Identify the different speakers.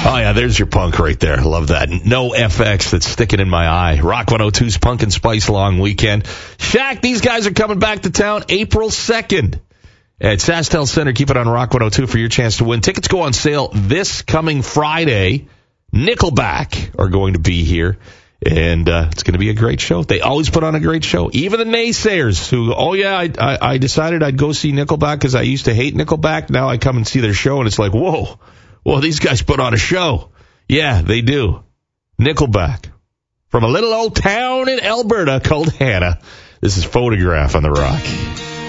Speaker 1: Oh, yeah, there's your punk right there. Love that. No FX that's sticking in my eye. Rock 102's Punk and Spice Long Weekend. Shaq, these guys are coming back to town April 2nd at SaskTel Center. Keep it on Rock 102 for your chance to win. Tickets go on sale this coming Friday. Nickelback are going to be here, and it's going to be a great show. They always put on a great show. Even the naysayers who, I decided I'd go see Nickelback because I used to hate Nickelback. Now I come and see their show, and it's like, whoa, these guys put on a show. Yeah, they do. Nickelback from a little old town in Alberta called Hannah. This is Photograph on the Rock.